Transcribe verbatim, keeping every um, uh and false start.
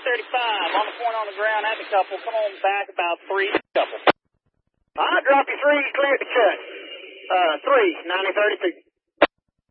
thirty-five, on the point on the ground at the couple. Come on back about three, couple. I'll drop you three, clear the cut. Uh, three, ninety thirty-two.